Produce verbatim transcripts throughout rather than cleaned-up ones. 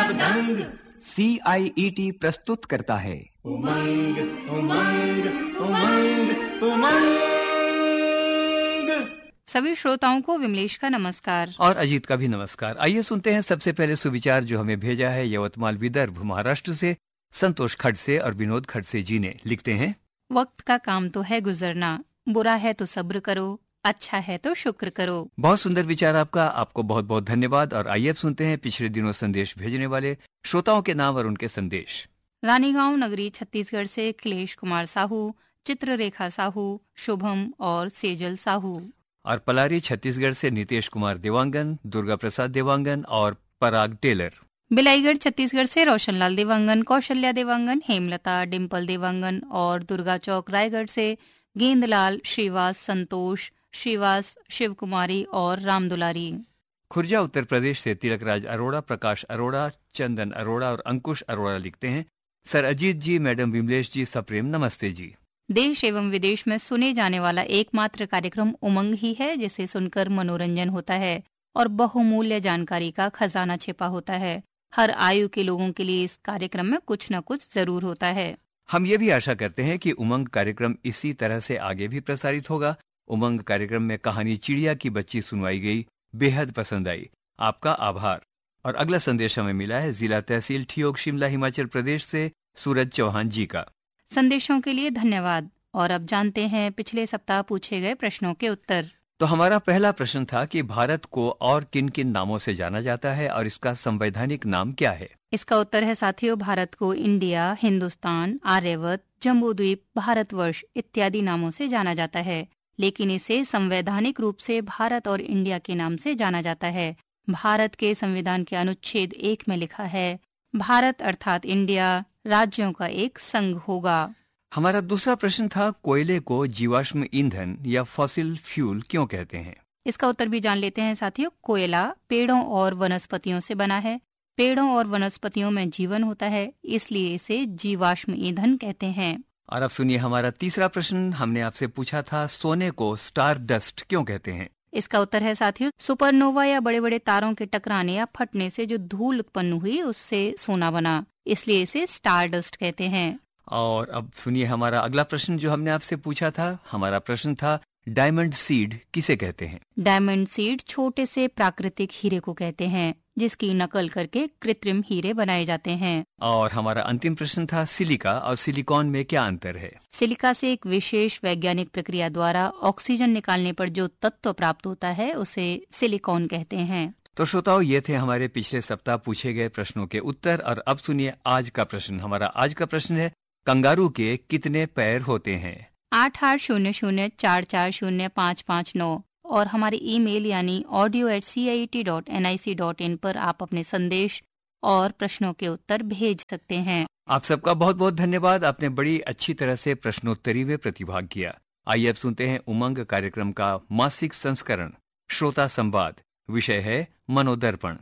दंग। सी आई E T प्रस्तुत करता है उमंग उमंग उमंग उमंग। सभी श्रोताओं को विमलेश का नमस्कार और अजीत का भी नमस्कार। आइए सुनते हैं सबसे पहले सुविचार जो हमें भेजा है यवतमाल विदर्भ महाराष्ट्र से संतोष खड़से और विनोद खड़से जी ने। लिखते हैं, वक्त का काम तो है गुजरना, बुरा है तो सब्र करो, अच्छा है तो शुक्र करो। बहुत सुंदर विचार आपका, आपको बहुत बहुत धन्यवाद। और आइए अब सुनते हैं पिछले दिनों संदेश भेजने वाले श्रोताओं के नाम और उनके संदेश। रानीगांव नगरी छत्तीसगढ़ से क्लेश कुमार साहू, चित्ररेखा साहू, शुभम और सेजल साहू। और पलारी छत्तीसगढ़ से नीतीश कुमार देवांगन, दुर्गा प्रसाद देवांगन और पराग टेलर। बिलाईगढ़ छत्तीसगढ़ से रोशनलाल देवांगन, कौशल्या देवांगन, हेमलता, डिम्पल देवांगन और दुर्गा चौक रायगढ़ से गेंदलाल, श्रीवास, संतोष, श्रीवास, शिव कुमारी और राम दुलारी। खुर्जा उत्तर प्रदेश से तिलकराज अरोड़ा, प्रकाश अरोड़ा, चंदन अरोड़ा और अंकुश अरोड़ा लिखते हैं, सर अजीत जी, मैडम विमलेश जी, सप्रेम नमस्ते जी। देश एवं विदेश में सुने जाने वाला एकमात्र कार्यक्रम उमंग ही है जिसे सुनकर मनोरंजन होता है और बहुमूल्य जानकारी का खजाना छिपा होता है। हर आयु के लोगों के लिए इस कार्यक्रम में कुछ न कुछ जरूर होता है। हम ये भी आशा करते हैं कि उमंग कार्यक्रम इसी तरह से आगे भी प्रसारित होगा। उमंग कार्यक्रम में कहानी चिड़िया की बच्ची सुनवाई गई, बेहद पसंद आई, आपका आभार। और अगला संदेश हमें मिला है जिला तहसील ठियोग, शिमला, हिमाचल प्रदेश से सूरज चौहान जी का। संदेशों के लिए धन्यवाद। और अब जानते हैं पिछले सप्ताह पूछे गए प्रश्नों के उत्तर। तो हमारा पहला प्रश्न था कि भारत को और किन किन नामों से जाना जाता है और इसका संवैधानिक नाम क्या है। इसका उत्तर है साथियों, भारत को इंडिया, हिंदुस्तान, आर्यवत, जम्बूद्वीप, भारतवर्ष इत्यादि नामों से जाना जाता है, लेकिन इसे संवैधानिक रूप से भारत और इंडिया के नाम से जाना जाता है। भारत के संविधान के अनुच्छेद एक में लिखा है, भारत अर्थात इंडिया राज्यों का एक संघ होगा। हमारा दूसरा प्रश्न था, कोयले को जीवाश्म ईंधन या फॉसिल फ्यूल क्यों कहते हैं। इसका उत्तर भी जान लेते हैं साथियों। कोयला पेड़ों और वनस्पतियों से बना है। पेड़ों और वनस्पतियों में जीवन होता है, इसलिए इसे जीवाश्म ईंधन कहते हैं। और अब सुनिए हमारा तीसरा प्रश्न। हमने आपसे पूछा था, सोने को स्टार डस्ट क्यों कहते हैं। इसका उत्तर है साथियों, सुपरनोवा या बड़े बड़े तारों के टकराने या फटने से जो धूल उत्पन्न हुई उससे सोना बना, इसलिए इसे स्टार डस्ट कहते हैं। और अब सुनिए हमारा अगला प्रश्न जो हमने आपसे पूछा था। हमारा प्रश्न था, डायमंड सीड किसे कहते हैं। डायमंड सीड छोटे से प्राकृतिक हीरे को कहते हैं, जिसकी नकल करके कृत्रिम हीरे बनाए जाते हैं। और हमारा अंतिम प्रश्न था, सिलिका और सिलिकॉन में क्या अंतर है। सिलिका से एक विशेष वैज्ञानिक प्रक्रिया द्वारा ऑक्सीजन निकालने पर जो तत्व प्राप्त होता है उसे सिलिकॉन कहते हैं। तो श्रोताओ, ये थे हमारे पिछले सप्ताह पूछे गए प्रश्नों के उत्तर। और अब सुनिए आज का प्रश्न। हमारा आज का प्रश्न है, कंगारू के कितने पैर होते हैं। आठ आठ शून्य शून्य चार चार शून्य पाँच पाँच नौ और हमारे ईमेल यानी audio eight C I T dot N I C dot in पर आप अपने संदेश और प्रश्नों के उत्तर भेज सकते हैं। आप सबका बहुत बहुत धन्यवाद। आपने बड़ी अच्छी तरह से प्रश्नोत्तरी में प्रतिभाग किया। आइए अब सुनते हैं उमंग कार्यक्रम का मासिक संस्करण, श्रोता संवाद। विषय है मनोदर्पण।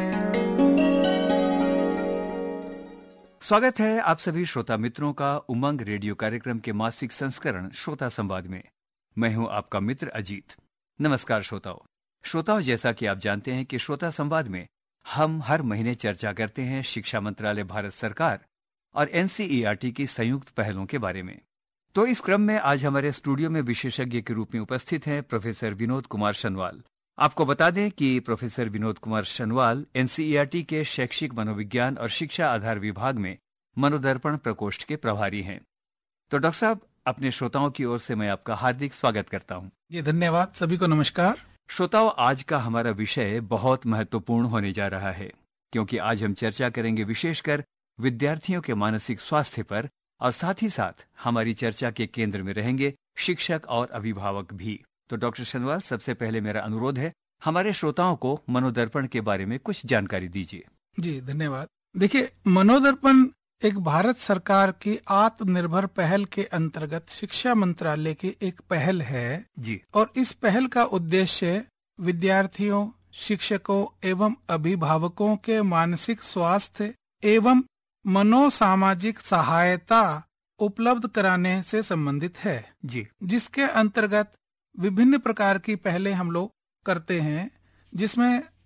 स्वागत है आप सभी श्रोता मित्रों का उमंग रेडियो कार्यक्रम के मासिक संस्करण श्रोता संवाद में। मैं हूं आपका मित्र अजीत। नमस्कार श्रोताओं। श्रोताओं, जैसा कि आप जानते हैं कि श्रोता संवाद में हम हर महीने चर्चा करते हैं शिक्षा मंत्रालय भारत सरकार और N C E R T की संयुक्त पहलों के बारे में। तो इस क्रम में आज हमारे स्टूडियो में विशेषज्ञ के रूप में उपस्थित हैं प्रोफेसर विनोद कुमार शनवाल। आपको बता दें कि professor Vinod Kumar शनवाल N C E R T के शैक्षिक मनोविज्ञान और शिक्षा आधार विभाग में मनोदर्पण प्रकोष्ठ के प्रभारी हैं। तो डॉक्टर साहब, अपने श्रोताओं की ओर से मैं आपका हार्दिक स्वागत करता हूं। ये धन्यवाद। सभी को नमस्कार। श्रोताओं, आज का हमारा विषय बहुत महत्वपूर्ण होने जा रहा है, क्योंकि आज हम चर्चा करेंगे विशेषकर विद्यार्थियों के मानसिक स्वास्थ्य पर, और साथ ही साथ हमारी चर्चा के केंद्र में रहेंगे शिक्षक और अभिभावक भी। तो डॉक्टर शनवाल, सबसे पहले मेरा अनुरोध है, हमारे श्रोताओं को मनोदर्पण के बारे में कुछ जानकारी दीजिए। जी धन्यवाद। देखिए, मनोदर्पण एक भारत सरकार की आत्मनिर्भर पहल के अंतर्गत शिक्षा मंत्रालय की एक पहल है जी। और इस पहल का उद्देश्य विद्यार्थियों, शिक्षकों एवं अभिभावकों के मानसिक स्वास्थ्य एवं मनोसामाजिक सहायता उपलब्ध कराने से संबंधित है जी। जिसके अंतर्गत विभिन्न प्रकार की पहलें हम लोग करते हैं, जिसमें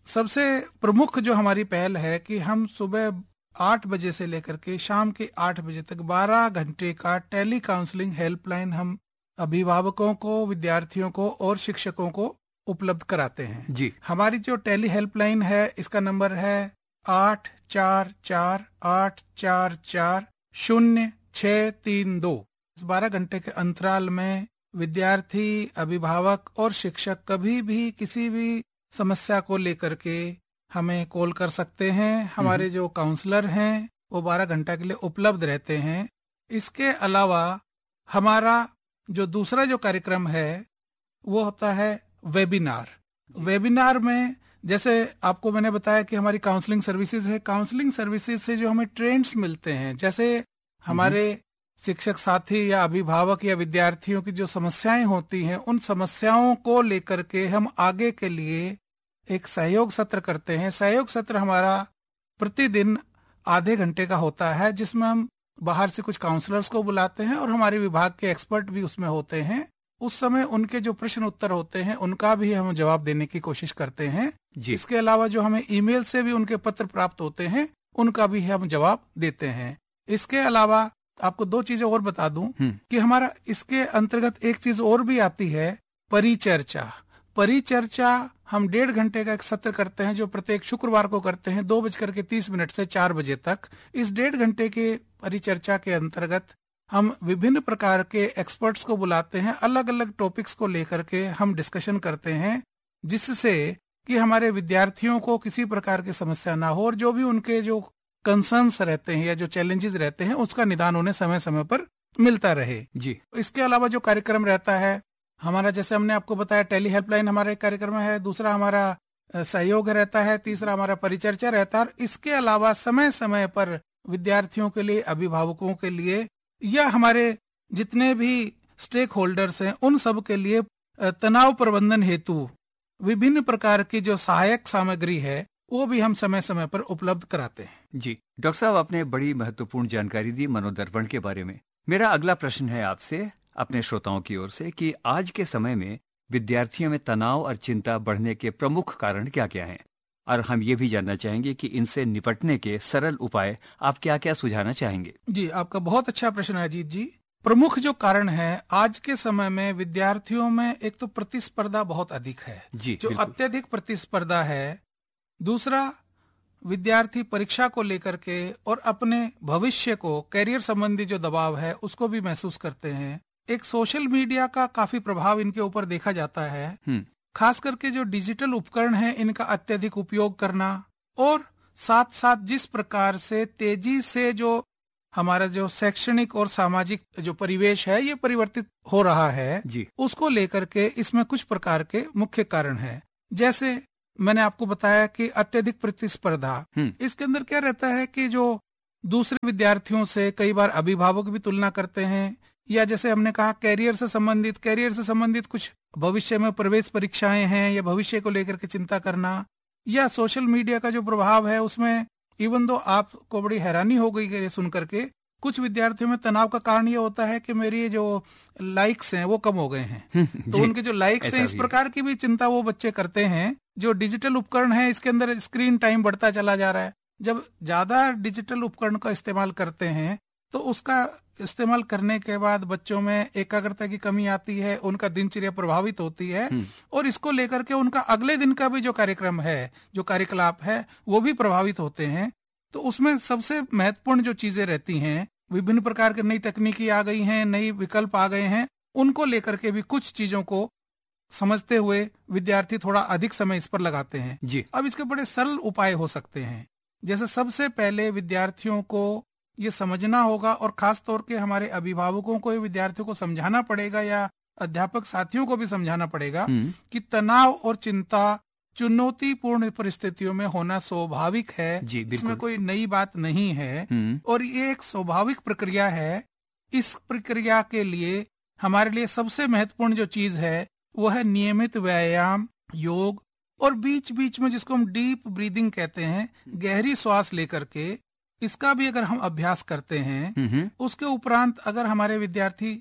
सबसे प्रमुख जो हमारी पहल है कि हम सुबह आठ बजे से लेकर के शाम के आठ बजे तक बारह घंटे का टेली काउंसलिंग हेल्पलाइन हम अभिभावकों को, विद्यार्थियों को और शिक्षकों को उपलब्ध कराते हैं। जी। हमारी जो टेली हेल्पलाइन है इसका नंबर है आठ चार चार आठ चार चार शून्य छः तीन दो। इस बारह घंटे के अंतराल में विद्यार्थी, अभिभावक और शिक्षक कभी भी किसी भी समस्या को लेकर के हमें कॉल कर सकते हैं। हमारे जो काउंसलर हैं वो बारह घंटा के लिए उपलब्ध रहते हैं। इसके अलावा हमारा जो दूसरा जो कार्यक्रम है वो होता है वेबिनार। वेबिनार में जैसे आपको मैंने बताया कि हमारी काउंसलिंग सर्विसेज है, काउंसलिंग सर्विसेज से जो हमें ट्रेंड्स मिलते हैं, जैसे हमारे शिक्षक साथी या अभिभावक या विद्यार्थियों की जो समस्याएं होती हैं, उन समस्याओं को लेकर के हम आगे के लिए एक सहयोग सत्र करते हैं। सहयोग सत्र हमारा प्रतिदिन आधे घंटे का होता है, जिसमें हम बाहर से कुछ काउंसलर्स को बुलाते हैं और हमारे विभाग के एक्सपर्ट भी उसमें होते हैं। उस समय उनके जो प्रश्न उत्तर होते हैं उनका भी हम जवाब देने की कोशिश करते हैं। इसके अलावा जो हमें ईमेल से भी उनके पत्र प्राप्त होते हैं उनका भी हम जवाब देते हैं। इसके अलावा आपको दो चीजें और बता दूं कि हमारा इसके अंतर्गत एक चीज और भी आती है, परिचर्चा। परिचर्चा हम डेढ़ घंटे का एक सत्र करते हैं जो प्रत्येक शुक्रवार को करते हैं दो बजकर के तीस मिनट से चार बजे तक। इस डेढ़ घंटे के परिचर्चा के अंतर्गत हम विभिन्न प्रकार के एक्सपर्ट्स को बुलाते हैं, अलग अलग टॉपिक्स को लेकर के हम डिस्कशन करते हैं, जिससे कि हमारे विद्यार्थियों को किसी प्रकार की समस्या ना हो और जो भी उनके जो कंसर्न्स रहते हैं या जो चैलेंजेस रहते हैं उसका निदान उन्हें समय समय पर मिलता रहे। जी। इसके अलावा जो कार्यक्रम रहता है हमारा, जैसे हमने आपको बताया टेली हेल्पलाइन हमारा एक कार्यक्रम है, दूसरा हमारा सहयोग रहता है, तीसरा हमारा परिचर्चा रहता है। इसके अलावा समय समय पर विद्यार्थियों के लिए, अभिभावकों के लिए या हमारे जितने भी स्टेक होल्डर्स हैं उन सब के लिए तनाव प्रबंधन हेतु विभिन्न प्रकार की जो सहायक सामग्री है वो भी हम समय समय पर उपलब्ध कराते हैं। जी डॉक्टर साहब, आपने बड़ी महत्वपूर्ण जानकारी दी मनोदर्पण के बारे में। मेरा अगला प्रश्न है आपसे, अपने श्रोताओं की ओर से, कि आज के समय में विद्यार्थियों में तनाव और चिंता बढ़ने के प्रमुख कारण क्या क्या हैं, और हम ये भी जानना चाहेंगे कि इनसे निपटने के सरल उपाय आप क्या क्या सुझाना चाहेंगे। जी, आपका बहुत अच्छा प्रश्न है अजीत जी। प्रमुख जो कारण है आज के समय में विद्यार्थियों में, एक तो प्रतिस्पर्धा बहुत अधिक है जी, जो अत्यधिक प्रतिस्पर्धा है। दूसरा, विद्यार्थी परीक्षा को लेकर के और अपने भविष्य को, कैरियर संबंधी जो दबाव है उसको भी महसूस करते हैं। एक सोशल मीडिया का काफी प्रभाव इनके ऊपर देखा जाता है, खास करके जो डिजिटल उपकरण है इनका अत्यधिक उपयोग करना, और साथ साथ जिस प्रकार से तेजी से जो हमारा जो शैक्षणिक और सामाजिक जो परिवेश है ये परिवर्तित हो रहा है जी। उसको लेकर के इसमें कुछ प्रकार के मुख्य कारण है। जैसे मैंने आपको बताया कि अत्यधिक प्रतिस्पर्धा, इसके अंदर क्या रहता है कि जो दूसरे विद्यार्थियों से कई बार अभिभावक भी तुलना करते हैं, या जैसे हमने कहा कैरियर से संबंधित कैरियर से संबंधित कुछ भविष्य में प्रवेश परीक्षाएं हैं या भविष्य को लेकर के चिंता करना, या सोशल मीडिया का जो प्रभाव है उसमें इवन दो आपको बड़ी हैरानी हो गई ये सुन करके, कुछ विद्यार्थियों में तनाव का कारण ये होता है कि मेरी जो लाइक्स हैं वो कम हो गए हैं तो उनके जो लाइक्स हैं, इस प्रकार की भी चिंता वो बच्चे करते हैं। जो डिजिटल उपकरण है इसके अंदर स्क्रीन टाइम बढ़ता चला जा रहा है। जब ज्यादा डिजिटल उपकरण का इस्तेमाल करते हैं तो उसका इस्तेमाल करने के बाद बच्चों में एकाग्रता की कमी आती है, उनका दिनचर्या प्रभावित होती है, और इसको लेकर के उनका अगले दिन का भी जो कार्यक्रम है, जो कार्यकलाप है, वो भी प्रभावित होते हैं। तो उसमें सबसे महत्वपूर्ण जो चीजें रहती हैं, विभिन्न प्रकार की नई तकनीकी आ गई हैं, नई विकल्प आ गए हैं, उनको लेकर के भी कुछ चीजों को समझते हुए विद्यार्थी थोड़ा अधिक समय इस पर लगाते हैं जी। अब इसके बड़े सरल उपाय हो सकते हैं। जैसे सबसे पहले विद्यार्थियों को ये समझना होगा, और खास तौर के हमारे अभिभावकों को विद्यार्थियों को समझाना पड़ेगा या अध्यापक साथियों को भी समझाना पड़ेगा कि तनाव और चिंता चुनौतीपूर्ण परिस्थितियों में होना स्वाभाविक है, इसमें कोई नई बात नहीं है, और ये एक स्वाभाविक प्रक्रिया है। इस प्रक्रिया के लिए हमारे लिए सबसे महत्वपूर्ण जो चीज है वो है नियमित व्यायाम, योग, और बीच बीच में जिसको हम डीप ब्रीदिंग कहते हैं, गहरी श्वास लेकर के, इसका भी अगर हम अभ्यास करते हैं। उसके उपरांत अगर हमारे विद्यार्थी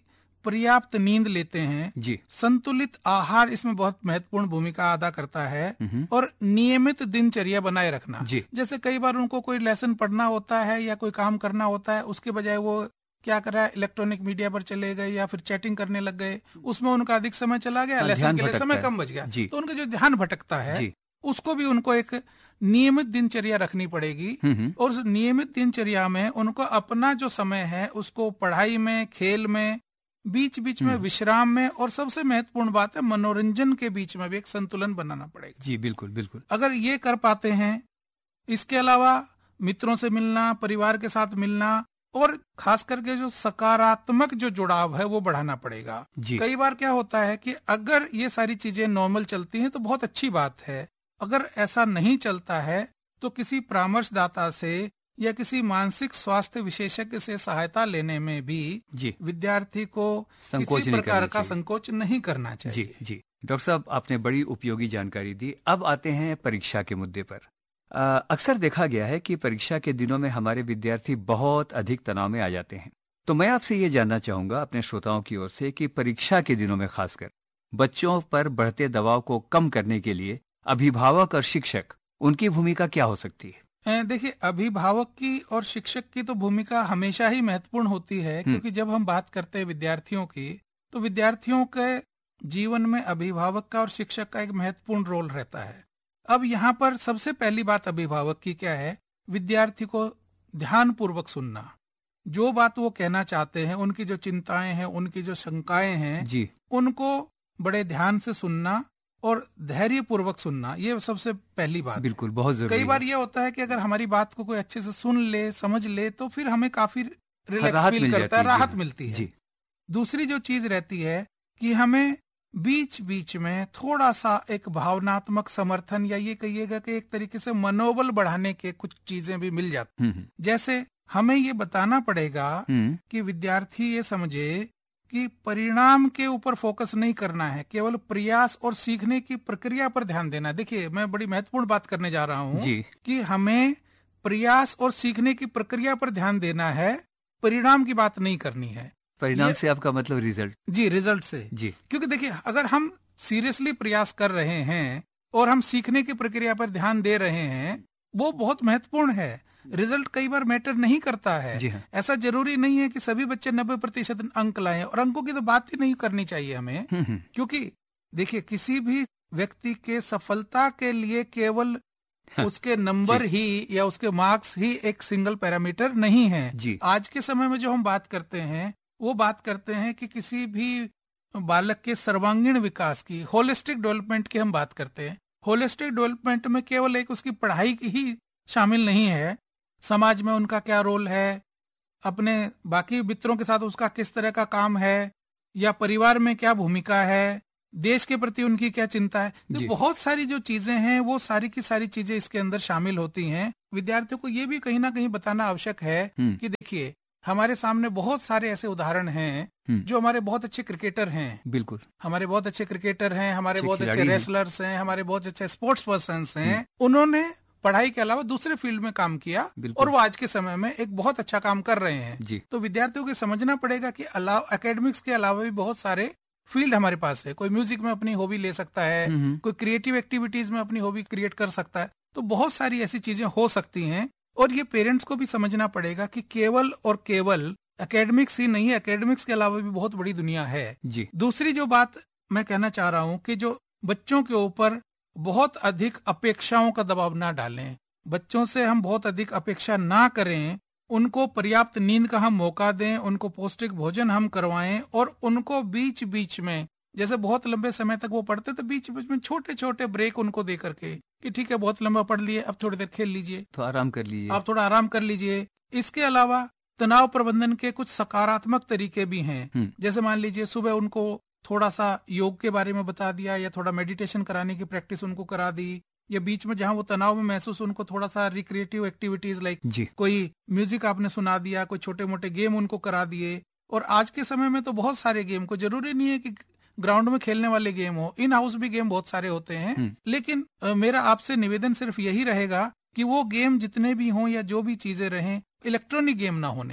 पर्याप्त नींद लेते हैं जी, संतुलित आहार इसमें बहुत महत्वपूर्ण भूमिका अदा करता है, हम्म, और नियमित दिनचर्या बनाए रखना। जी, जैसे कई बार उनको कोई लेसन पढ़ना होता है या कोई काम करना होता है, उसके बजाय वो क्या कर रहा है, इलेक्ट्रॉनिक मीडिया पर चले गए या फिर चैटिंग करने लग गए, उसमें उनका अधिक समय चला गया, हाँ, लेसन ध्यान के लिए भटकता समय है। कम बच गया। जी। तो उनका जो ध्यान भटकता है जी, उसको भी उनको एक नियमित दिनचर्या रखनी पड़ेगी, हम्म, और उस नियमित दिनचर्या में उनको अपना जो समय है उसको पढ़ाई में, खेल में, बीच बीच में विश्राम में, और सबसे महत्वपूर्ण बात है मनोरंजन के बीच में भी एक संतुलन बनाना पड़ेगा। जी, बिल्कुल बिल्कुल। अगर ये कर पाते हैं, इसके अलावा मित्रों से मिलना, परिवार के साथ मिलना, और खास करके जो सकारात्मक जो जुड़ाव है वो बढ़ाना पड़ेगा। जी, कई बार क्या होता है कि अगर ये सारी चीजें नॉर्मल चलती हैं तो बहुत अच्छी बात है, अगर ऐसा नहीं चलता है तो किसी परामर्शदाता से या किसी मानसिक स्वास्थ्य विशेषज्ञ से सहायता लेने में भी जी, विद्यार्थी को संकोच किसी नहीं प्रकार करना का चाहिए। संकोच नहीं करना चाहिए। जी, जी। डॉक्टर साहब, आपने बड़ी उपयोगी जानकारी दी। अब आते हैं परीक्षा के मुद्दे पर। अ, अक्सर देखा गया है कि परीक्षा के दिनों में हमारे विद्यार्थी बहुत अधिक तनाव में आ जाते हैं। तो मैं आपसे ये जानना चाहूंगा अपने श्रोताओं की ओर से कि परीक्षा के दिनों में खासकर बच्चों पर बढ़ते दबाव को कम करने के लिए अभिभावक और शिक्षक, उनकी भूमिका क्या हो सकती है? अ, देखिए, अभिभावक की और शिक्षक की तो भूमिका हमेशा ही महत्वपूर्ण होती है, क्योंकि जब हम बात करते हैं विद्यार्थियों की, तो विद्यार्थियों के जीवन में अभिभावक का और शिक्षक का एक महत्वपूर्ण रोल रहता है। अब यहाँ पर सबसे पहली बात अभिभावक की क्या है, विद्यार्थी को ध्यान पूर्वक सुनना, जो बात वो कहना चाहते हैं, उनकी जो चिंताएं हैं, उनकी जो शंकाएं हैं, जी, उनको बड़े ध्यान से सुनना और धैर्य पूर्वक सुनना, ये सबसे पहली बात। बिल्कुल, बहुत जरूरी कई बार है। ये होता है कि अगर हमारी बात को कोई अच्छे से सुन ले, समझ ले, तो फिर हमें काफी रिलैक्स राहत फील मिल करता है, जाती है। राहत जी, मिलती है। जी, दूसरी जो चीज रहती है कि हमें बीच बीच में थोड़ा सा एक भावनात्मक समर्थन, या ये कहिएगा कि एक तरीके से मनोबल बढ़ाने के कुछ चीजें भी मिल जाती। हम्म, जैसे हमें ये बताना पड़ेगा हम्म, कि विद्यार्थी ये समझे कि परिणाम के ऊपर फोकस नहीं करना है, केवल प्रयास और सीखने की प्रक्रिया पर ध्यान देना है। देखिए, मैं बड़ी महत्वपूर्ण बात करने जा रहा हूँ जी, कि हमें प्रयास और सीखने की प्रक्रिया पर ध्यान देना है, परिणाम की बात नहीं करनी है। परिणाम ये- से आपका मतलब रिजल्ट? जी, रिजल्ट से। जी, क्योंकि देखिए, अगर हम सीरियसली प्रयास कर रहे हैं और हम सीखने की प्रक्रिया पर ध्यान दे रहे हैं, वो बहुत महत्वपूर्ण है। रिजल्ट कई बार मैटर नहीं करता है। जी हाँ। ऐसा जरूरी नहीं है कि सभी बच्चे नब्बे प्रतिशत अंक लाएं, और अंकों की तो बात ही नहीं करनी चाहिए हमें, हम्म, हम्म, क्योंकि देखिए, किसी भी व्यक्ति के सफलता के लिए केवल उसके नंबर ही या उसके मार्क्स ही एक सिंगल पैरामीटर नहीं है। जी, आज के समय में जो हम बात करते हैं, वो बात करते हैं कि किसी भी बालक के सर्वांगीण विकास की, होलिस्टिक डेवलपमेंट की हम बात करते हैं। होलिस्टिक डेवलपमेंट में केवल एक उसकी पढ़ाई की ही शामिल नहीं है, समाज में उनका क्या रोल है, अपने बाकी मित्रों के साथ उसका किस तरह का काम है, या परिवार में क्या भूमिका है, देश के प्रति उनकी क्या चिंता है। तो जी। बहुत सारी जो चीजें हैं, वो सारी की सारी चीजें इसके अंदर शामिल होती हैं। विद्यार्थियों को ये भी कहीं ना कहीं बताना आवश्यक है हम्म, कि देखिए, हमारे सामने बहुत सारे ऐसे उदाहरण हैं हम्म, जो हमारे बहुत अच्छे क्रिकेटर हैं, बिल्कुल, हमारे बहुत अच्छे क्रिकेटर हैं, हमारे अच्छे बहुत अच्छे खिलाड़ी हैं। रेसलर्स हैं, हमारे बहुत अच्छे स्पोर्ट्स पर्सन्स हैं। उन्होंने पढ़ाई के अलावा दूसरे फील्ड में काम किया, बिल्कुल। और वो आज के समय में एक बहुत अच्छा काम कर रहे हैं। जी, तो विद्यार्थियों को समझना पड़ेगा कि अलावा एकेडमिक्स के अलावा भी बहुत सारे फील्ड हमारे पास है। कोई म्यूजिक में अपनी हॉबी ले सकता है, हम्म, कोई क्रिएटिव एक्टिविटीज में अपनी हॉबी क्रिएट कर सकता है। तो बहुत सारी ऐसी चीजें हो सकती हैं, और ये पेरेंट्स को भी समझना पड़ेगा कि केवल और केवल एकेडमिक्स ही नहीं है, एकेडमिक्स के अलावा भी बहुत बड़ी दुनिया है। जी, दूसरी जो बात मैं कहना चाह रहा हूँ कि जो बच्चों के ऊपर बहुत अधिक अपेक्षाओं का दबाव ना डालें, बच्चों से हम बहुत अधिक अपेक्षा ना करें, उनको पर्याप्त नींद का हम मौका दें, उनको पौष्टिक भोजन हम करवाएं, और उनको बीच बीच में, जैसे बहुत लंबे समय तक वो पढ़ते, तो बीच बीच में छोटे छोटे ब्रेक उनको दे करके कि ठीक है, बहुत लंबा पढ़ लिए, अब थोड़ी देर खेल लीजिए, तो आराम कर लीजिए। आप थोड़ा आराम कर लीजिए। इसके अलावा तनाव प्रबंधन के कुछ सकारात्मक तरीके भी हैं। हम्म, जैसे मान लीजिए, सुबह उनको थोड़ा सा योग के बारे में बता दिया, या थोड़ा मेडिटेशन कराने की प्रैक्टिस उनको करा दी, या बीच में जहाँ वो तनाव में महसूस, उनको थोड़ा सा रिक्रिएटिव एक्टिविटीज लाइक जी, कोई म्यूजिक आपने सुना दिया, कोई छोटे मोटे गेम उनको करा दिए। और आज के समय में तो बहुत सारे गेम, को जरूरी नहीं है कि ग्राउंड में खेलने वाले गेम हो, इन हाउस भी गेम बहुत सारे होते हैं। हम्म, लेकिन अ, मेरा आपसे निवेदन सिर्फ यही रहेगा कि वो गेम जितने भी हों या जो भी चीजें रहें, इलेक्ट्रॉनिक गेम ना होने चाहिए।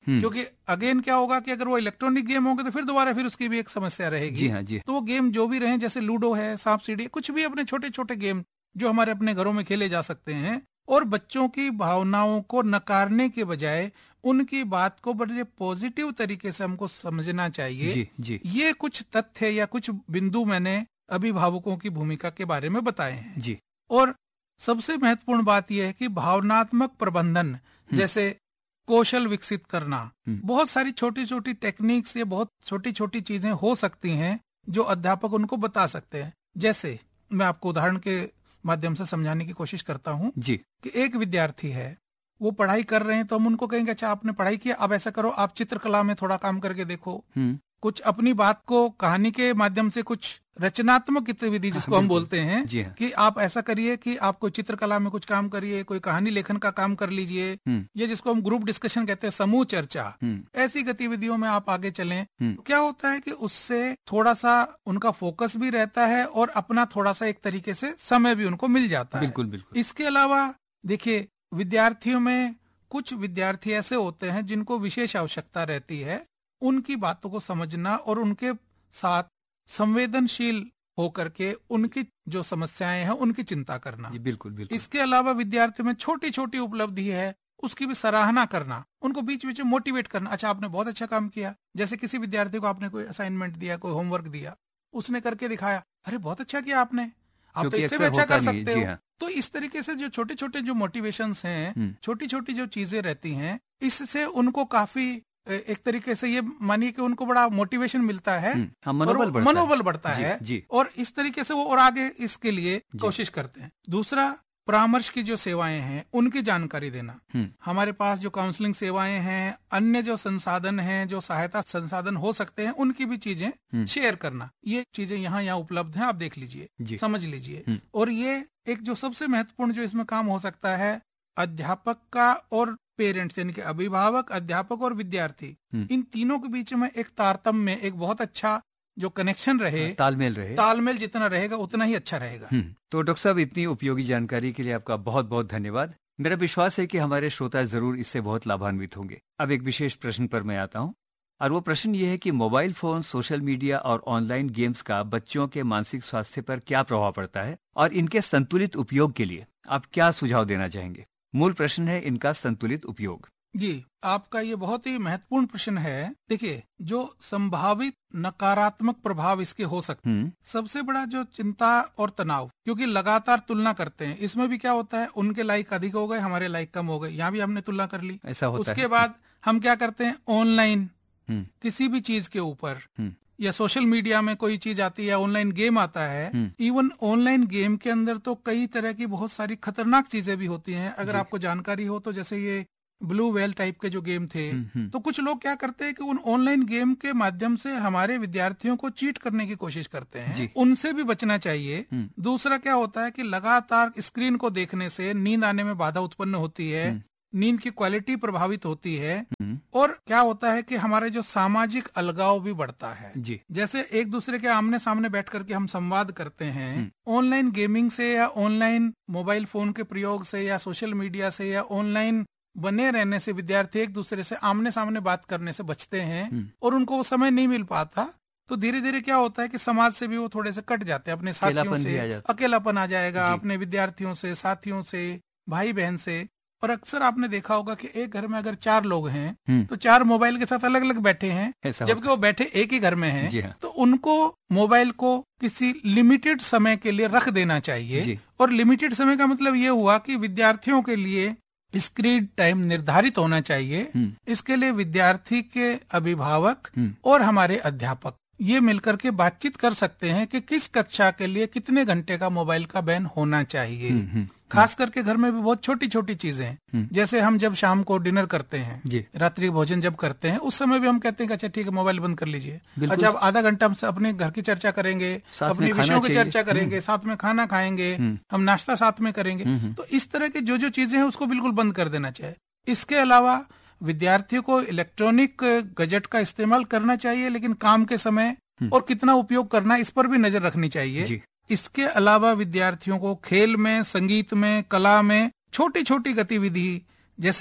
क्योंकि अगेन क्या होगा कि अगर वो इलेक्ट्रॉनिक गेम होंगे तो फिर दोबारा फिर उसकी भी एक समस्या रहेगी। जी हाँ, जी। तो वो गेम जो भी रहे, जैसे लूडो है, सांप सीढ़ी, कुछ भी अपने छोटे छोटे गेम जो हमारे अपने घरों में खेले जा सकते हैं, और बच्चों की भावनाओं को नकारने के बजाय उनकी बात को बड़े पॉजिटिव तरीके से हमको समझना चाहिए। जी, जी। ये कुछ तथ्य या कुछ बिंदु मैंने अभिभावकों की भूमिका के बारे में बताए हैं। जी। और सबसे महत्वपूर्ण बात यह है कि भावनात्मक प्रबंधन जैसे कौशल विकसित करना, बहुत सारी छोटी छोटी टेक्निक्स या बहुत छोटी छोटी चीजें हो सकती हैं जो अध्यापक उनको बता सकते हैं। जैसे मैं आपको उदाहरण के माध्यम से समझाने की कोशिश करता हूँ जी। कि एक विद्यार्थी है, वो पढ़ाई कर रहे हैं, तो हम उनको कहेंगे अच्छा आपने पढ़ाई किया, अब ऐसा करो आप चित्रकला में थोड़ा काम करके देखो, कुछ अपनी बात को कहानी के माध्यम से, कुछ रचनात्मक गतिविधि जिसको हम बोलते हैं हाँ। कि आप ऐसा करिए कि आप कोई चित्रकला में कुछ काम करिए, कोई कहानी लेखन का काम कर लीजिए, ये जिसको हम ग्रुप डिस्कशन कहते हैं, समूह चर्चा, ऐसी गतिविधियों में आप आगे चलें। तो क्या होता है कि उससे थोड़ा सा उनका फोकस भी रहता है और अपना थोड़ा सा एक तरीके से समय भी उनको मिल जाता है। बिल्कुल, बिल्कुल। इसके अलावा देखिए, विद्यार्थियों में कुछ विद्यार्थी ऐसे होते हैं जिनको विशेष आवश्यकता रहती है, उनकी बातों को समझना और उनके साथ संवेदनशील होकर के उनकी जो समस्याएं हैं उनकी चिंता करना। जी, बिल्कुल, बिल्कुल। इसके अलावा विद्यार्थियों में छोटी छोटी उपलब्धि है, उसकी भी सराहना करना, उनको बीच बीच में मोटिवेट करना। अच्छा आपने बहुत अच्छा काम किया, जैसे किसी विद्यार्थी को आपने कोई असाइनमेंट दिया, कोई होमवर्क दिया, उसने करके दिखाया, अरे बहुत अच्छा किया आपने, आप तो इससे भी अच्छा कर सकते हो। हाँ। तो इस तरीके से जो छोटे छोटे जो मोटिवेशंस हैं, छोटी छोटी जो चीजें रहती हैं, इससे उनको काफी एक तरीके से ये मानिए कि उनको बड़ा मोटिवेशन मिलता है, मनोबल बढ़ता, मनोबल बढ़ता है, जी, जी। और इस तरीके से वो और आगे इसके लिए कोशिश करते हैं। दूसरा, परामर्श की जो सेवाएं हैं उनकी जानकारी देना। हमारे पास जो काउंसलिंग सेवाएं हैं, अन्य जो संसाधन हैं, जो सहायता संसाधन हो सकते हैं, उनकी भी चीजें शेयर करना। ये चीजें यहाँ यहाँ उपलब्ध हैं, आप देख लीजिए, समझ लीजिए। और ये एक जो सबसे महत्वपूर्ण जो इसमें काम हो सकता है, अध्यापक का और पेरेंट्स यानी कि अभिभावक, अध्यापक और विद्यार्थी, इन तीनों के बीच में एक तारतम्य, एक बहुत अच्छा जो कनेक्शन रहे, तालमेल रहे, तालमेल जितना रहेगा उतना ही अच्छा रहेगा। तो डॉक्टर साहब, इतनी उपयोगी जानकारी के लिए आपका बहुत बहुत धन्यवाद। मेरा विश्वास है कि हमारे श्रोता जरूर इससे बहुत लाभान्वित होंगे। अब एक विशेष प्रश्न पर मैं आता हूँ, और वो प्रश्न ये है कि मोबाइल फोन, सोशल मीडिया और ऑनलाइन गेम्स का बच्चों के मानसिक स्वास्थ्य पर क्या प्रभाव पड़ता है, और इनके संतुलित उपयोग के लिए आप क्या सुझाव देना चाहेंगे? मूल प्रश्न है इनका संतुलित उपयोग। जी, आपका ये बहुत ही महत्वपूर्ण प्रश्न है। देखिए, जो संभावित नकारात्मक प्रभाव इसके हो सकते हैं, सबसे बड़ा जो चिंता और तनाव, क्योंकि लगातार तुलना करते हैं, इसमें भी क्या होता है, उनके लाइक अधिक हो गए, हमारे लाइक कम हो गए, यहाँ भी हमने तुलना कर ली, ऐसा होता है। उसके बाद हम क्या करते हैं, ऑनलाइन किसी भी चीज के ऊपर या सोशल मीडिया में कोई चीज आती है, ऑनलाइन गेम आता है, इवन ऑनलाइन गेम के अंदर तो कई तरह की बहुत सारी खतरनाक चीजें भी होती हैं। अगर आपको जानकारी हो तो जैसे ये ब्लू वेल टाइप के जो गेम थे, तो कुछ लोग क्या करते हैं कि उन ऑनलाइन गेम के माध्यम से हमारे विद्यार्थियों को चीट करने की कोशिश करते हैं, उनसे भी बचना चाहिए। दूसरा क्या होता है कि लगातार स्क्रीन को देखने से नींद आने में बाधा उत्पन्न होती है, नींद की क्वालिटी प्रभावित होती है, और क्या होता है कि हमारे जो सामाजिक अलगाव भी बढ़ता है। जी। जैसे एक दूसरे के आमने सामने बैठ करके हम संवाद करते हैं, ऑनलाइन गेमिंग से या ऑनलाइन मोबाइल फोन के प्रयोग से या सोशल मीडिया से या ऑनलाइन बने रहने से विद्यार्थी एक दूसरे से आमने सामने बात करने से बचते हैं, और उनको वो समय नहीं मिल पाता। तो धीरे धीरे क्या होता है कि समाज से भी वो थोड़े से कट जाते हैं, अपने साथियों से अकेलापन आ जाएगा, अपने विद्यार्थियों से, साथियों से, भाई बहन से। और अक्सर आपने देखा होगा कि एक घर में अगर चार लोग हैं तो चार मोबाइल के साथ अलग अलग बैठे हैं, जबकि वो बैठे एक ही घर में हैं। तो उनको मोबाइल को किसी लिमिटेड समय के लिए रख देना चाहिए। और लिमिटेड समय का मतलब ये हुआ कि विद्यार्थियों के लिए स्क्रीन टाइम निर्धारित होना चाहिए। इसके लिए विद्यार्थी के अभिभावक और हमारे अध्यापक ये मिलकर के बातचीत कर सकते हैं कि किस कक्षा के लिए कितने घंटे का मोबाइल का बैन होना चाहिए। खास करके घर में भी बहुत छोटी छोटी चीजें, जैसे हम जब शाम को डिनर करते हैं, रात्रि भोजन जब करते हैं, उस समय भी हम कहते हैं कि अच्छा ठीक है मोबाइल बंद कर लीजिए, अच्छा अब आधा घंटा हम अपने घर की चर्चा करेंगे, अपने विषयों की चर्चा करेंगे, साथ में खाना खाएंगे, हम नाश्ता साथ में करेंगे। तो इस तरह की जो जो चीजें हैं उसको बिल्कुल बंद कर देना चाहिए। इसके अलावा विद्यार्थियों को इलेक्ट्रॉनिक गैजेट का इस्तेमाल करना चाहिए, लेकिन काम के समय और कितना उपयोग करना इस पर भी नजर रखनी चाहिए। इसके अलावा विद्यार्थियों को खेल में, संगीत में, कला में छोटी छोटी गतिविधि, जैसे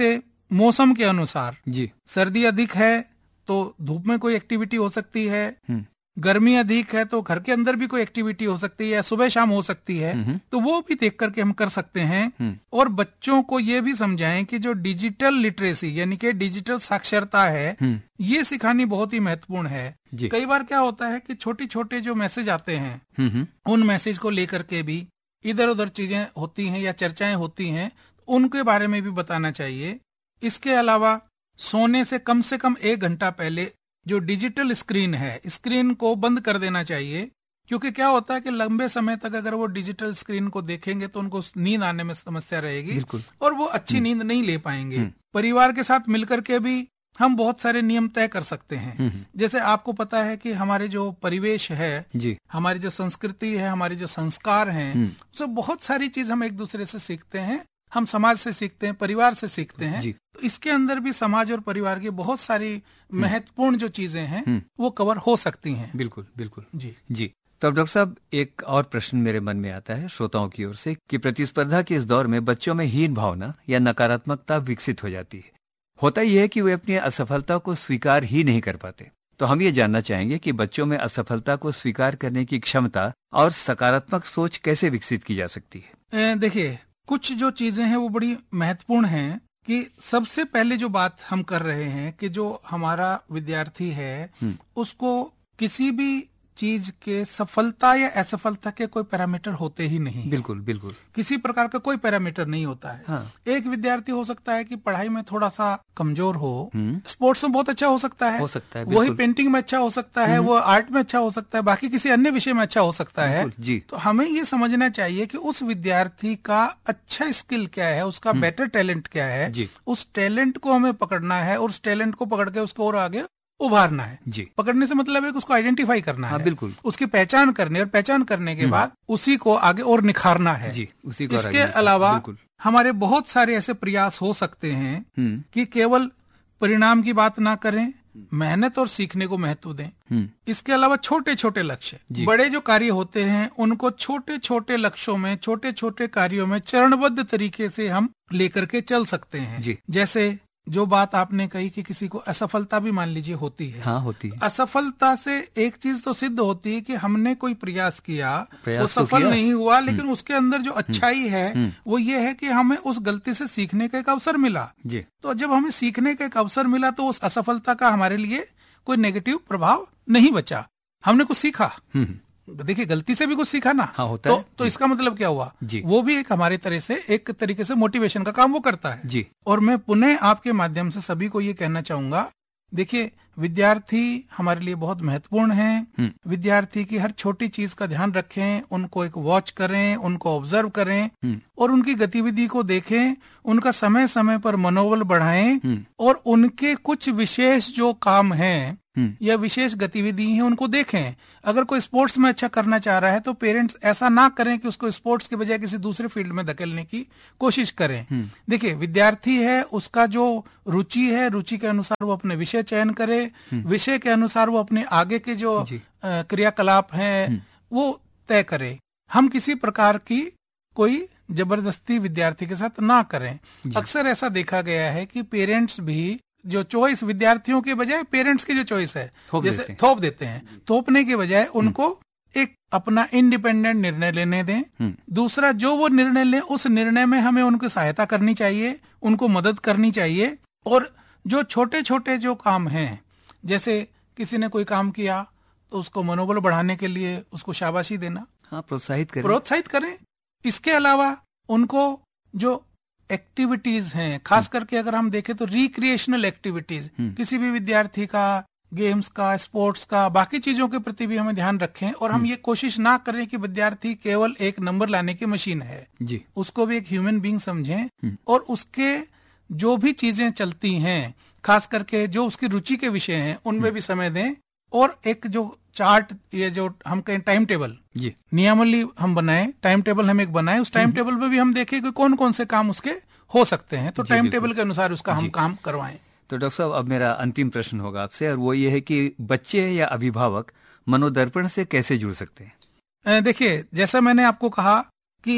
मौसम के अनुसार, जी, सर्दी अधिक है तो धूप में कोई एक्टिविटी हो सकती है, हम्म, गर्मी अधिक है तो घर के अंदर भी कोई एक्टिविटी हो सकती है, सुबह शाम हो सकती है, हम्म, तो वो भी देख करके हम कर सकते हैं। हम्म, और बच्चों को ये भी समझाएं कि जो डिजिटल लिटरेसी यानी कि डिजिटल साक्षरता है, हम्म, ये सिखानी बहुत ही महत्वपूर्ण है। जी, कई बार क्या होता है कि छोटे छोटे जो मैसेज आते हैं, हम्म, हम्म, उन मैसेज को लेकर के भी इधर उधर चीजें होती हैं या चर्चाएं होती हैं, तो उनके बारे में भी बताना चाहिए। इसके अलावा सोने से कम से कम एक घंटा पहले जो डिजिटल स्क्रीन है, स्क्रीन को बंद कर देना चाहिए, क्योंकि क्या होता है कि लंबे समय तक अगर वो डिजिटल स्क्रीन को देखेंगे तो उनको नींद आने में समस्या रहेगी बिल्कुल, और वो अच्छी नींद नहीं ले पाएंगे। परिवार के साथ मिलकर के भी हम बहुत सारे नियम तय कर सकते हैं। हम्म, जैसे आपको पता है कि हमारे जो परिवेश है, जी, हमारी जो संस्कृति है, हमारे जो संस्कार हैं, हम्म, उससे बहुत सारी चीज हम एक दूसरे से सीखते हैं। हम समाज से सीखते हैं, परिवार से सीखते हैं। जी, तो इसके अंदर भी समाज और परिवार की बहुत सारी महत्वपूर्ण जो चीजें हैं हम्म, वो कवर हो सकती हैं। बिल्कुल, बिल्कुल, जी जी। तो अब डॉक्टर साहब, एक और प्रश्न मेरे मन में आता है श्रोताओं की ओर से कि प्रतिस्पर्धा के इस दौर में बच्चों में हीन भावना या नकारात्मकता विकसित हो जाती है। होता यह है कि वे अपनी असफलता को स्वीकार ही नहीं कर पाते। तो हम ये जानना चाहेंगे कि बच्चों में असफलता को स्वीकार करने की क्षमता और सकारात्मक सोच कैसे विकसित की जा सकती है? ए, देखिए, कुछ जो चीजें हैं वो बड़ी महत्वपूर्ण हैं कि सबसे पहले जो बात हम कर रहे हैं कि जो हमारा विद्यार्थी है उसको किसी भी चीज के सफलता या असफलता के कोई पैरामीटर होते ही नहीं। बिल्कुल, बिल्कुल, किसी प्रकार का कोई पैरामीटर नहीं होता है। हाँ। एक विद्यार्थी हो सकता है कि पढ़ाई में थोड़ा सा कमजोर हो, हम्म, स्पोर्ट्स में बहुत अच्छा हो सकता है, हो सकता है, वही बिल्कुल, पेंटिंग में अच्छा हो सकता है, वो आर्ट में अच्छा हो सकता है, बाकी किसी अन्य विषय में अच्छा हो सकता है। बिल्कुल, जी, तो हमें ये समझना चाहिए कि उस विद्यार्थी का अच्छा स्किल क्या है, उसका बेटर टैलेंट क्या है, जी, उस टैलेंट को हमें पकड़ना है और उस टैलेंट को पकड़ के उसको और आगे उभारना है। जी, पकड़ने से मतलब है कि उसको आइडेंटिफाई करना हाँ, है, बिल्कुल, उसकी पहचान करनी और पहचान करने के बाद उसी को आगे और निखारना है। जी, उसी को इसके आगे- अलावा बिल्कुल, हमारे बहुत सारे ऐसे प्रयास हो सकते हैं हम्म, कि केवल परिणाम की बात ना करें, मेहनत और सीखने को महत्व दें। हम्म, इसके अलावा छोटे छोटे लक्ष्य, जी। बड़े जो कार्य होते हैं उनको छोटे छोटे लक्ष्यों में, छोटे छोटे कार्यों में चरणबद्ध तरीके से हम लेकर के चल सकते हैं। जी। जैसे जो बात आपने कही कि किसी को असफलता भी मान लीजिए होती है, हाँ, होती है, असफलता से एक चीज तो सिद्ध होती है कि हमने कोई प्रयास किया, प्रयास वो तो सफल किया। नहीं हुआ, लेकिन उसके अंदर जो अच्छाई है वो ये है कि हमें उस गलती से सीखने का एक अवसर मिला। जी, तो जब हमें सीखने का एक अवसर मिला तो उस असफलता का हमारे लिए कोई नेगेटिव प्रभाव नहीं बचा, हमने कुछ सीखा। हम्म, देखिए, गलती से भी कुछ सीखा ना, हाँ, होता तो, है, तो जी। इसका मतलब क्या हुआ, जी। वो भी एक हमारे तरह से एक तरीके से मोटिवेशन का काम वो करता है। जी, और मैं पुनः आपके माध्यम से सभी को ये कहना चाहूंगा, देखिए, विद्यार्थी हमारे लिए बहुत महत्वपूर्ण हैं। विद्यार्थी की हर छोटी चीज का ध्यान रखें, उनको एक वॉच करें, उनको ऑब्जर्व करें और उनकी गतिविधि को देखें, उनका समय समय पर मनोबल बढ़ाएं और उनके कुछ विशेष जो काम हैं या विशेष गतिविधि हैं उनको देखें। अगर कोई स्पोर्ट्स में अच्छा करना चाह रहा है तो पेरेंट्स ऐसा ना करें कि उसको स्पोर्ट्स के बजाय किसी दूसरे फील्ड में धकेलने की कोशिश करें। देखिए, विद्यार्थी है, उसका जो रुचि है, रुचि के अनुसार वो अपने विषय चयन करे, विषय के अनुसार वो अपने आगे के जो क्रियाकलाप हैं वो तय करे। हम किसी प्रकार की कोई जबरदस्ती विद्यार्थी के साथ ना करें। अक्सर ऐसा देखा गया है कि पेरेंट्स भी जो चॉइस विद्यार्थियों के बजाय पेरेंट्स की जो चॉइस है जैसे थोप देते हैं, थोपने के बजाय उनको एक अपना इंडिपेंडेंट निर्णय लेने दें। दूसरा, जो वो निर्णय लें उस निर्णय में हमें उनकी सहायता करनी चाहिए, उनको मदद करनी चाहिए। और जो छोटे छोटे जो काम हैं, जैसे किसी ने कोई काम किया तो उसको मनोबल बढ़ाने के लिए उसको शाबाशी देना, हाँ, प्रोत्साहित करें, प्रोत्साहित करें। इसके अलावा उनको जो एक्टिविटीज हैं, खास करके अगर हम देखें तो रिक्रिएशनल एक्टिविटीज, किसी भी विद्यार्थी का गेम्स का, स्पोर्ट्स का, बाकी चीजों के प्रति भी हमें ध्यान रखें। और हम ये कोशिश ना करें कि विद्यार्थी केवल एक नंबर लाने की मशीन है जी, उसको भी एक ह्यूमन बीइंग समझें और उसके जो भी चीजें चलती हैं, खास करके जो उसकी रुचि के विषय हैं, उनमें भी समय दें। और एक जो चार्ट, ये जो हम कहें टाइम टेबल, ये नियमावली हम बनाएं, टाइम टेबल हम एक बनाएं, उस टाइम टेबल पे भी हम देखें कि कौन कौन से काम उसके हो सकते हैं, तो टाइम टेबल के अनुसार उसका हम काम करवाएं। तो डॉक्टर साहब, अब मेरा अंतिम प्रश्न होगा आपसे, और वो ये है कि बच्चे या अभिभावक मनोदर्पण से कैसे जुड़ सकते हैं? देखिए, जैसा मैंने आपको कहा कि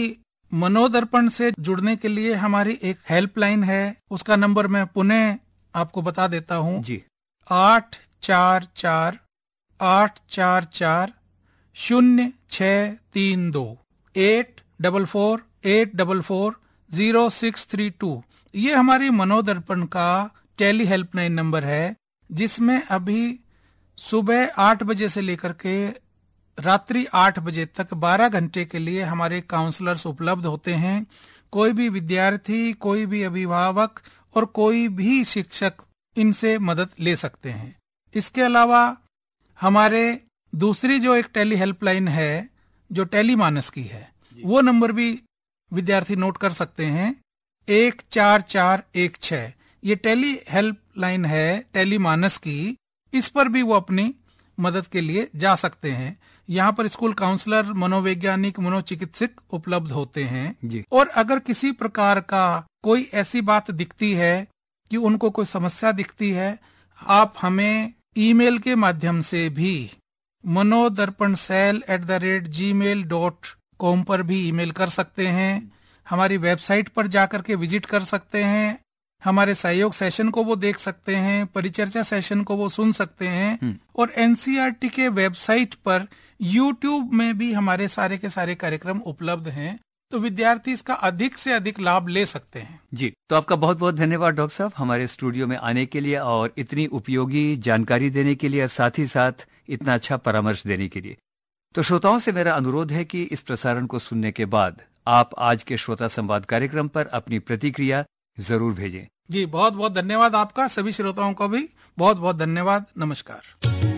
मनोदर्पण से जुड़ने के लिए हमारी एक हेल्पलाइन है, उसका नंबर मैं पुनः आपको बता देता हूँ जी। आठ चार चार आठ चार चार शून्य छः तीन दो eight double four eight double four zero six three to. ये हमारी मनोदर्पण का टेली हेल्पलाइन नंबर है, जिसमें अभी सुबह आठ बजे से लेकर के रात्रि आठ बजे तक बारह घंटे के लिए हमारे काउंसलर्स उपलब्ध होते हैं। कोई भी विद्यार्थी, कोई भी अभिभावक और कोई भी शिक्षक इनसे मदद ले सकते हैं। इसके अलावा हमारे दूसरी जो एक टेली हेल्पलाइन है, जो टेली मानस की है, वो नंबर भी विद्यार्थी नोट कर सकते हैं, एक चार चार एक छः। ये टेली हेल्पलाइन है टेली मानस की, इस पर भी वो अपनी मदद के लिए जा सकते हैं। यहाँ पर स्कूल काउंसलर, मनोवैज्ञानिक, मनोचिकित्सक उपलब्ध होते हैं जी। और अगर किसी प्रकार का कोई ऐसी बात दिखती है कि उनको कोई समस्या दिखती है, आप हमें ईमेल के माध्यम से भी Manodarpan cell at the rate ji mail dot com पर भी ईमेल कर सकते हैं। हमारी वेबसाइट पर जाकर के विजिट कर सकते हैं, हमारे सहयोग सेशन को वो देख सकते हैं, परिचर्चा सेशन को वो सुन सकते हैं और एनसीईआरटी के वेबसाइट पर यूट्यूब में भी हमारे सारे के सारे कार्यक्रम उपलब्ध हैं, तो विद्यार्थी इसका अधिक से अधिक लाभ ले सकते हैं। जी, तो आपका बहुत बहुत धन्यवाद डॉक्टर साहब, हमारे स्टूडियो में आने के लिए और इतनी उपयोगी जानकारी देने के लिए और साथ ही साथ इतना अच्छा परामर्श देने के लिए। तो श्रोताओं से मेरा अनुरोध है कि इस प्रसारण को सुनने के बाद आप आज के श्रोता संवाद कार्यक्रम पर अपनी प्रतिक्रिया जरूर भेजें। जी, बहुत बहुत धन्यवाद आपका। सभी श्रोताओं को भी बहुत बहुत धन्यवाद। नमस्कार।